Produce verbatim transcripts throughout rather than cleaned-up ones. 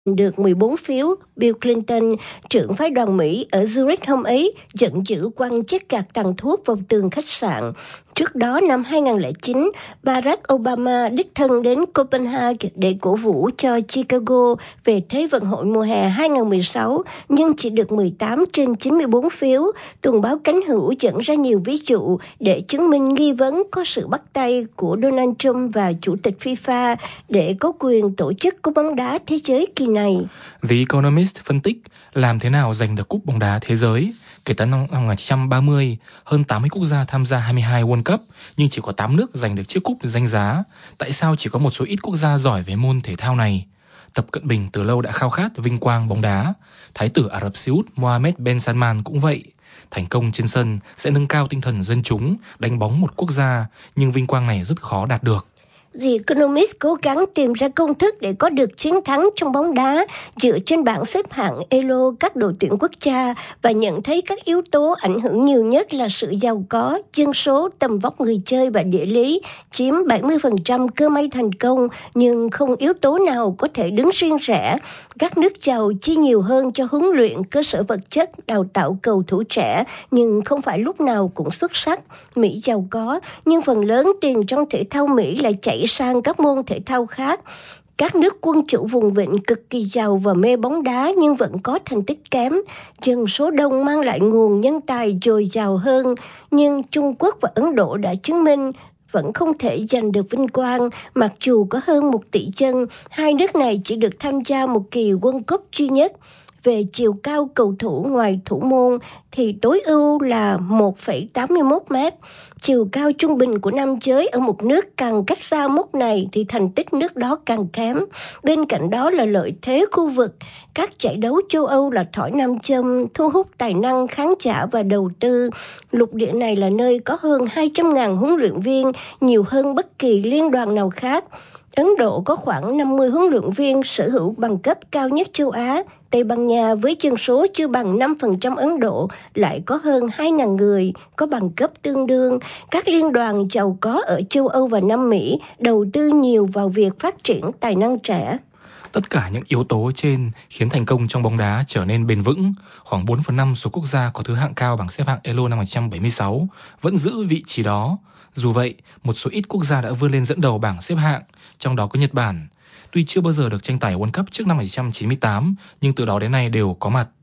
được mười bốn phiếu, Bill Clinton, trưởng phái đoàn Mỹ ở Zurich hôm ấy, giận dữ quăng chiếc cạc tàn thuốc vào tường khách sạn. Trước đó năm hai không không chín, Barack Obama đích thân đến Copenhagen để cổ vũ cho Chicago về Thế vận hội mùa hè hai không một sáu, nhưng chỉ được mười tám trên chín mươi bốn phiếu. Tuần báo Cánh hữu dẫn ra nhiều ví dụ để chứng minh nghi vấn có sự bắt tay của Donald Trump và Chủ tịch FIFA để có quyền tổ chức cúp bóng đá thế giới kỳ này. The Economist phân tích làm thế nào giành được cúp bóng đá thế giới. Kể từ năm một nghìn chín trăm ba mươi, hơn tám mươi quốc gia tham gia hai mươi hai World Cup, nhưng chỉ có tám nước giành được chiếc cúp danh giá. Tại sao chỉ có một số ít quốc gia giỏi về môn thể thao này? Tập Cận Bình từ lâu đã khao khát vinh quang bóng đá. Thái tử Ả Rập Xê Út Mohammed bin Salman cũng vậy. Thành công trên sân sẽ nâng cao tinh thần dân chúng, đánh bóng một quốc gia, nhưng vinh quang này rất khó đạt được. The Economist cố gắng tìm ra công thức để có được chiến thắng trong bóng đá dựa trên bảng xếp hạng Elo các đội tuyển quốc gia và nhận thấy các yếu tố ảnh hưởng nhiều nhất là sự giàu có, dân số, tầm vóc người chơi và địa lý chiếm bảy mươi phần trăm cơ may thành công, nhưng không yếu tố nào có thể đứng riêng rẽ. Các nước giàu chi nhiều hơn cho huấn luyện, cơ sở vật chất, đào tạo cầu thủ trẻ, nhưng không phải lúc nào cũng xuất sắc. Mỹ giàu có, nhưng phần lớn tiền trong thể thao Mỹ lại chạy sang các môn thể thao khác. Các nước quân chủ vùng vịnh cực kỳ giàu và mê bóng đá nhưng vẫn có thành tích kém. Dân số đông mang lại nguồn nhân tài dồi dào hơn, nhưng Trung Quốc và Ấn Độ đã chứng minh vẫn không thể giành được vinh quang, mặc dù có hơn một tỷ dân. Hai nước này chỉ được tham gia một kỳ World Cup duy nhất. Về chiều cao cầu thủ ngoài thủ môn thì tối ưu là một phẩy tám mươi mốt mét. Chiều cao trung bình của nam giới ở một nước càng cách xa mốc này thì thành tích nước đó càng kém. Bên cạnh đó là lợi thế khu vực. Các giải đấu châu Âu là thỏi nam châm, thu hút tài năng, khán giả và đầu tư. Lục địa này là nơi có hơn hai trăm nghìn huấn luyện viên, nhiều hơn bất kỳ liên đoàn nào khác. Ấn Độ có khoảng năm mươi huấn luyện viên sở hữu bằng cấp cao nhất châu Á. Tây Ban Nha với dân số chưa bằng năm phần trăm Ấn Độ lại có hơn hai nghìn người có bằng cấp tương đương. Các liên đoàn giàu có ở châu Âu và Nam Mỹ đầu tư nhiều vào việc phát triển tài năng trẻ. Tất cả những yếu tố trên khiến thành công trong bóng đá trở nên bền vững. Khoảng bốn phần năm số quốc gia có thứ hạng cao bảng xếp hạng Elo năm một nghìn chín trăm bảy mươi sáu vẫn giữ vị trí đó. Dù vậy, một số ít quốc gia đã vươn lên dẫn đầu bảng xếp hạng, trong đó có Nhật Bản. Tuy chưa bao giờ được tranh tài World Cup trước năm một nghìn chín trăm chín mươi tám, nhưng từ đó đến nay đều có mặt.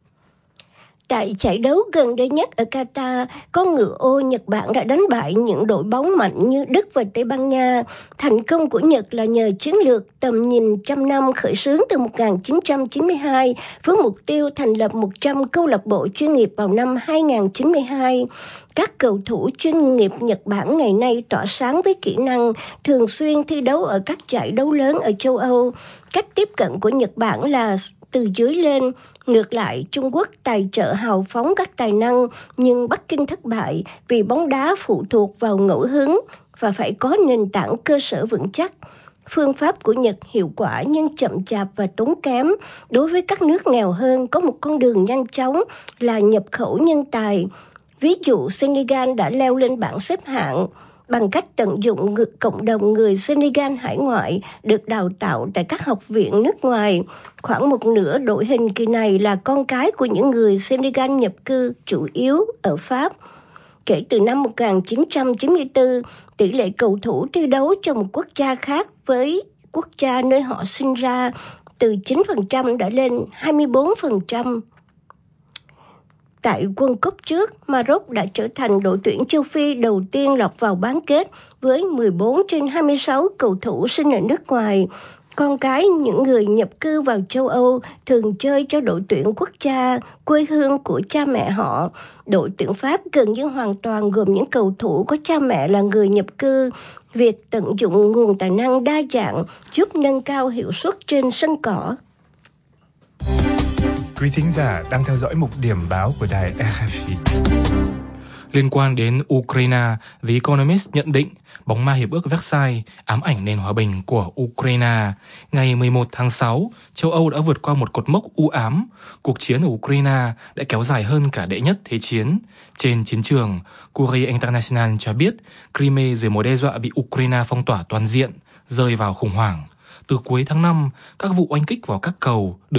Tại giải đấu gần đây nhất ở Qatar, con ngựa ô Nhật Bản đã đánh bại những đội bóng mạnh như Đức và Tây Ban Nha. Thành công của Nhật là nhờ chiến lược tầm nhìn trăm năm khởi xướng từ một nghìn chín trăm chín mươi hai với mục tiêu thành lập một trăm câu lạc bộ chuyên nghiệp vào năm hai nghìn không trăm chín mươi hai. Các cầu thủ chuyên nghiệp Nhật Bản ngày nay tỏa sáng với kỹ năng, thường xuyên thi đấu ở các giải đấu lớn ở châu Âu. Cách tiếp cận của Nhật Bản là từ dưới lên. Ngược lại, Trung Quốc tài trợ hào phóng các tài năng, nhưng Bắc Kinh thất bại vì bóng đá phụ thuộc vào ngẫu hứng và phải có nền tảng cơ sở vững chắc. Phương pháp của Nhật hiệu quả nhưng chậm chạp và tốn kém. Đối với các nước nghèo hơn, có một con đường nhanh chóng là nhập khẩu nhân tài. Ví dụ, Senegal đã leo lên bảng xếp hạng bằng cách tận dụng cộng đồng người Senegal hải ngoại được đào tạo tại các học viện nước ngoài. Khoảng một nửa đội hình kỳ này là con cái của những người Senegal nhập cư chủ yếu ở Pháp. Kể từ năm một nghìn chín trăm chín mươi tư, tỷ lệ cầu thủ thi đấu cho một quốc gia khác với quốc gia nơi họ sinh ra từ chín phần trăm đã lên hai mươi bốn phần trăm. Tại World Cup trước, Maroc đã trở thành đội tuyển châu Phi đầu tiên lọt vào bán kết với mười bốn trên hai mươi sáu cầu thủ sinh ở nước ngoài. Con cái những người nhập cư vào châu Âu thường chơi cho đội tuyển quốc gia, quê hương của cha mẹ họ. Đội tuyển Pháp gần như hoàn toàn gồm những cầu thủ có cha mẹ là người nhập cư. Việc tận dụng nguồn tài năng đa dạng giúp nâng cao hiệu suất trên sân cỏ. Quý thính giả đang theo dõi mục điểm báo của đài rờ ép i. Liên quan đến Ukraine, The Economist nhận định bóng ma hiệp ước Versailles ám ảnh nền hòa bình của Ukraine. Ngày mười một tháng sáu, châu Âu đã vượt qua một cột mốc u ám. Cuộc chiến ở Ukraine đã kéo dài hơn cả đệ nhất thế chiến. Trên chiến trường, Courrier International cho biết Crimea dưới mối đe dọa bị Ukraine phong tỏa toàn diện, rơi vào khủng hoảng. từ cuối tháng năm, các vụ oanh kích vào các cầu